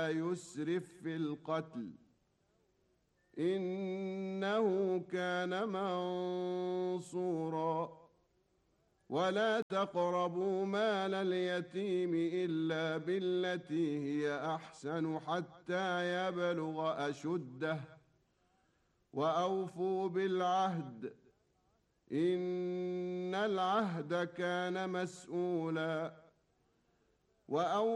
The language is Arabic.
ولا يسرف في القتل إنه كان منصورا ولا تقربوا مال اليتيم إلا بالتي هي أحسن حتى يبلغ أشده وأوفوا بالعهد إن العهد كان مسؤولا